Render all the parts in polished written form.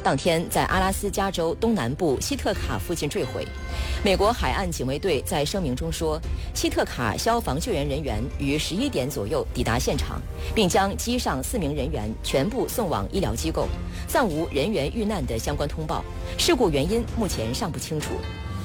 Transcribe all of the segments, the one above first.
当天在阿拉斯加州东南部希特卡附近坠毁。美国海岸警卫队在声明中说，希特卡消防救援人员于11点左右抵达现场，并将机上4名人员全部送往医疗机构，暂无人员遇难的相关通报。事故原因目前尚不清楚。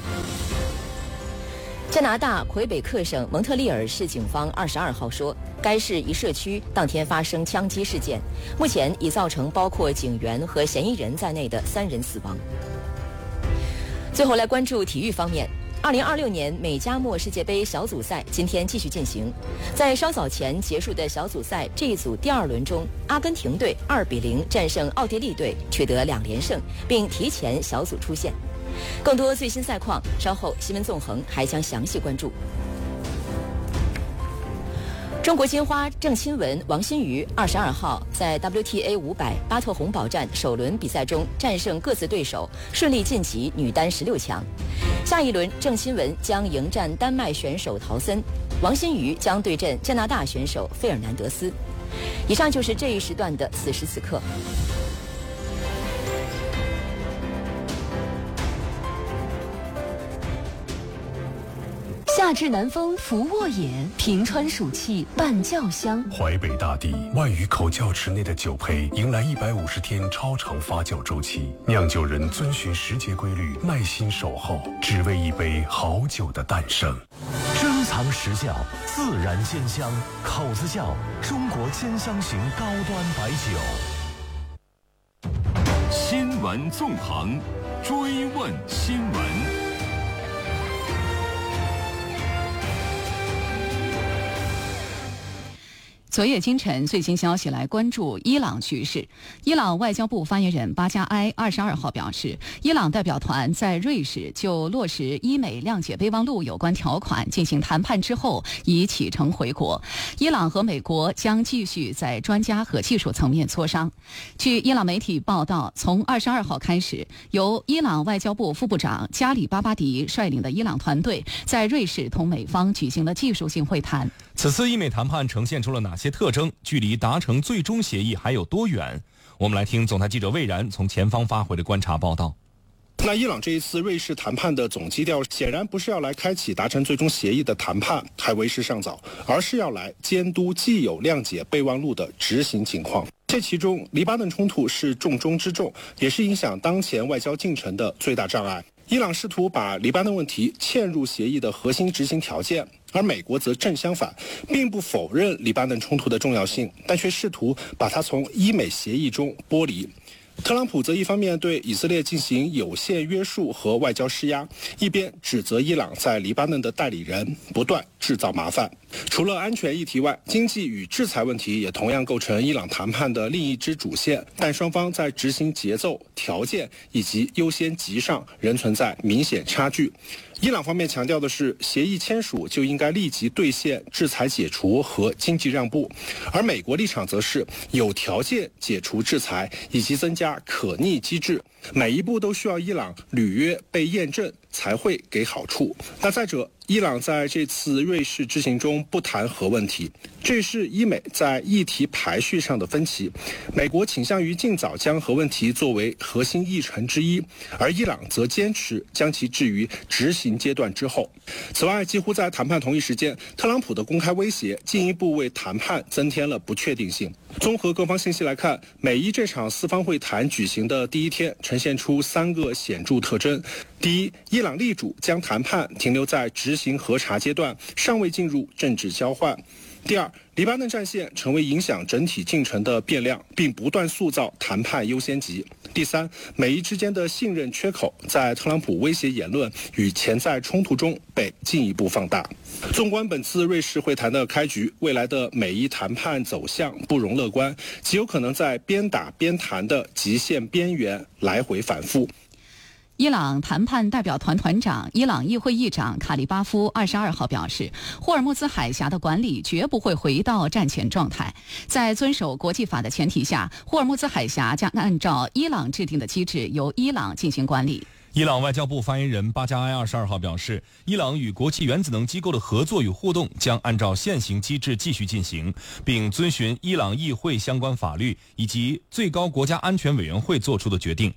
加拿大魁北克省蒙特利尔市警方22号说，该市一社区当天发生枪击事件，目前已造成包括警员和嫌疑人在内的3人死亡。最后来关注体育方面，2026年美加墨世界杯小组赛今天继续进行。在稍早前结束的小组赛这一组第2轮中，阿根廷队2-0战胜奥地利队，取得2连胜，并提前小组出线。更多最新赛况，稍后新闻纵横还将详细关注。中国金花郑钦文、王欣瑜22号在 WTA 500巴特洪堡站首轮比赛中战胜各自对手，顺利晋级女单16强。下一轮，郑钦文将迎战丹麦选手陶森，王欣瑜将对阵加拿大选手费尔南德斯。以上就是这一时段的此时此刻。 夏至南风拂沃野，平川暑气伴酱香。 淮北大地万余口窖池内的酒胚迎来150天超长发酵周期，酿酒人遵循时节规律，耐心守候，只为一杯好酒的诞生。 珍藏实窖，自然鲜香，口子窖，中国兼香型高端白酒。 新闻纵横，追问新闻。 昨夜今晨最新消息来关注伊朗局势。伊朗外交部发言人巴加埃22号表示，伊朗代表团在瑞士就落实伊美谅解备忘录有关条款进行谈判之后，已启程回国。伊朗和美国将继续在专家和技术层面磋商。据伊朗媒体报道，从22号开始，由伊朗外交部副部长加里巴巴迪率领的伊朗团队在瑞士同美方举行了技术性会谈。 此次伊美谈判呈现出了哪些特征？距离达成最终协议还有多远？我们来听总台记者魏然从前方发回的观察报道。 那伊朗这一次瑞士谈判的总基调显然不是要来开启达成最终协议的谈判，还为时尚早，而是要来监督既有谅解备忘录的执行情况。这其中，黎巴嫩冲突是重中之重，也是影响当前外交进程的最大障碍。伊朗试图把黎巴嫩问题嵌入协议的核心执行条件，而美国则正相反，并不否认黎巴嫩冲突的重要性，但却试图把它从伊美协议中剥离。特朗普则一方面对以色列进行有限约束和外交施压，一边指责伊朗在黎巴嫩的代理人不断制造麻烦。除了安全议题外，经济与制裁问题也同样构成伊朗谈判的另一支主线，但双方在执行节奏、条件以及优先级上仍存在明显差距。伊朗方面强调的是，协议签署就应该立即兑现制裁解除和经济让步，而美国立场则是有条件解除制裁以及增加可逆机制，每一步都需要伊朗履约被验证才会给好处。那再者，伊朗在这次瑞士之行中不谈核问题，这是伊美在议题排序上的分歧。美国倾向于尽早将核问题作为核心议程之一，而伊朗则坚持将其置于执行阶段之后。此外，几乎在谈判同一时间，特朗普的公开威胁进一步为谈判增添了不确定性。综合各方信息来看，美伊这场四方会谈举行的第一天呈现出3个显著特征。第一，伊朗力主将谈判停留在执行核查阶段，尚未进入政治交换。第二，黎巴嫩战线成为影响整体进程的变量，并不断塑造谈判优先级。第三，美伊之间的信任缺口在特朗普威胁言论与潜在冲突中被进一步放大。纵观本次瑞士会谈的开局，未来的美伊谈判走向不容乐观，极有可能在边打边谈的极限边缘来回反复。 伊朗谈判代表团团长、伊朗议会议长卡利巴夫22号表示，霍尔木兹海峡的管理绝不会回到战前状态。在遵守国际法的前提下，霍尔木兹海峡将按照伊朗制定的机制由伊朗进行管理。 伊朗外交部发言人巴加埃22号表示，伊朗与国际原子能机构的合作与互动将按照现行机制继续进行，并遵循伊朗议会相关法律以及最高国家安全委员会作出的决定。